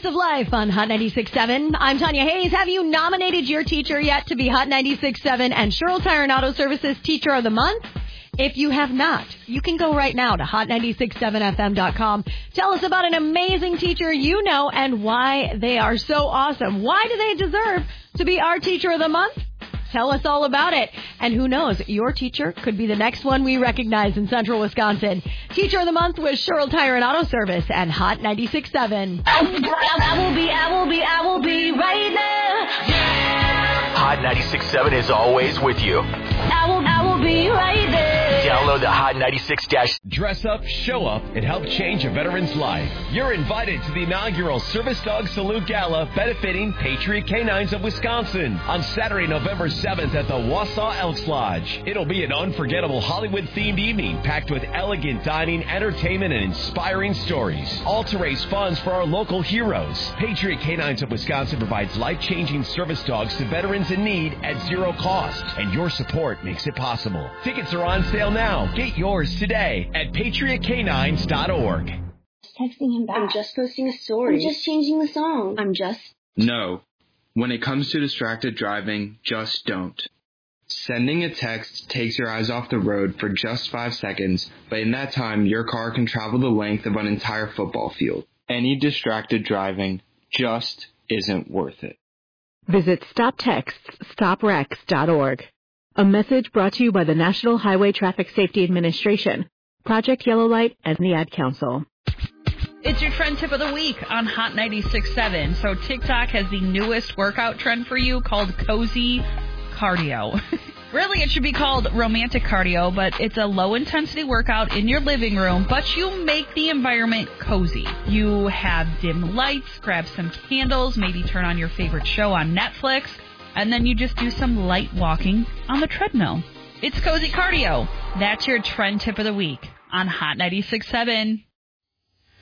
Sports of Life on Hot 96.7. I'm Tanya Hayes. Have you nominated your teacher yet to be Hot 96.7 and Sherrill Tire and Auto Services Teacher of the Month? If you have not, you can go right now to hot967fm.com. Tell us about an amazing teacher you know and why they are so awesome. Why do they deserve to be our Teacher of the Month? Tell us all about it. And who knows, your teacher could be the next one we recognize in Central Wisconsin. Teacher of the Month was Sherrill Tire and Auto Service and Hot 96.7. I will be right there. Yeah. Hot 96.7 is always with you. I will be right there. Download the Hot 96- Dress up, show up, and help change a veteran's life. You're invited to the inaugural Service Dog Salute Gala benefiting Patriot Canines of Wisconsin on Saturday, November 7th at the Wausau Elks Lodge. It'll be an unforgettable Hollywood-themed evening packed with elegant dining, entertainment, and inspiring stories. All to raise funds for our local heroes. Patriot Canines of Wisconsin provides life-changing service dogs to veterans in need at zero cost, and your support makes it possible. Tickets are on sale now. Get yours today at patriotcanines.org. Texting him back. I'm just posting a story. I'm just changing the song. No. When it comes to distracted driving, just don't. Sending a text takes your eyes off the road for just 5 seconds, but in that time, your car can travel the length of an entire football field. Any distracted driving just isn't worth it. Visit StopTextsStopWrecks.org. A message brought to you by the National Highway Traffic Safety Administration, Project Yellow Light, and the Ad Council. It's your trend tip of the week on Hot 96.7. So TikTok has the newest workout trend for you called Cozy Cardio. Really, it should be called romantic cardio, but it's a low-intensity workout in your living room, but you make the environment cozy. You have dim lights, grab some candles, maybe turn on your favorite show on Netflix, and then you just do some light walking on the treadmill. It's Cozy Cardio. That's your trend tip of the week on Hot 96.7.